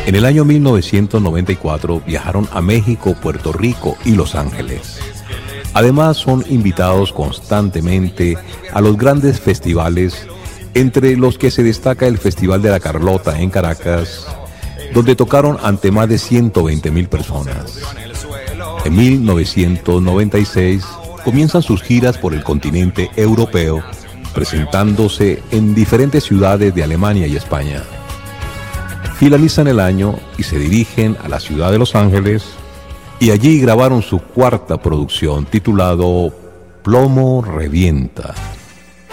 En el año 1994 viajaron a México, Puerto Rico y Los Ángeles. Además, son invitados constantemente a los grandes festivales, entre los que se destaca el Festival de la Carlota en Caracas, donde tocaron ante más de 120,000 personas. En 1996 comienzan sus giras por el continente europeo, presentándose en diferentes ciudades de Alemania y España. Finalizan el año y se dirigen a la ciudad de Los Ángeles, y allí grabaron su cuarta producción titulado Plomo Revienta.